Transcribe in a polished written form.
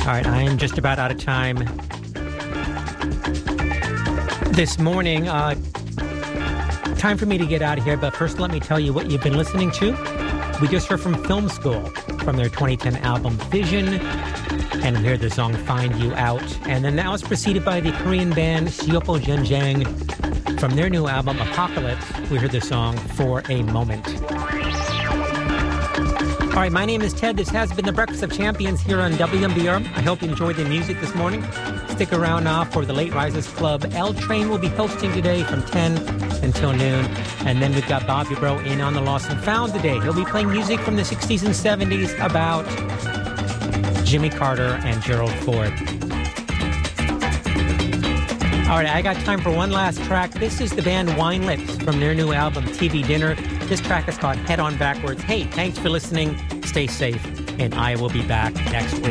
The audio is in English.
All right, I am just about out of time this morning. Time for me to get out of here, but first let me tell you what you've been listening to. We just heard from Film School from their 2010 album Vision, and we heard the song Find You Out. And then that was preceded by the Korean band Siopo Jenjang from their new album Apocalypse. We heard the song For a Moment. All right, my name is Ted. This has been the Breakfast of Champions here on WMBR. I hope you enjoyed the music this morning. Stick around now for the Late Risers Club. L Train will be hosting today from 10 until noon. And then we've got Bobby Bro in on the Lost and Found today. He'll be playing music from the 60s and 70s about Jimmy Carter and Gerald Ford. All right, I got time for one last track. This is the band Wine Lips from their new album TV Dinner. This track is called Head On Backwards. Hey, thanks for listening. Stay safe, and I will be back next week.